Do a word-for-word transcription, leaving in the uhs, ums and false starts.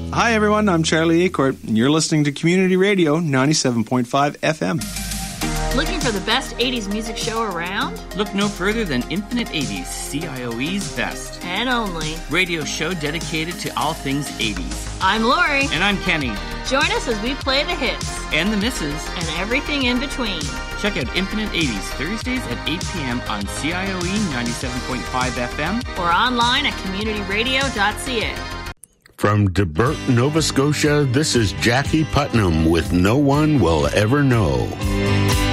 Hi, everyone. I'm Charlie Acourt, and you're listening to Community Radio ninety-seven point five F M. Looking for the best eighties music show around? Look no further than Infinite eighties, C I O E's best. And only. Radio show dedicated to all things eighties. I'm Lori. And I'm Kenny. Join us as we play the hits. And the misses. And everything in between. Check out Infinite eighties Thursdays at eight p.m. on C I O E ninety-seven point five F M. Or online at community radio dot c a. From DeBert, Nova Scotia, this is Jackie Putnam with No One Will Ever Know.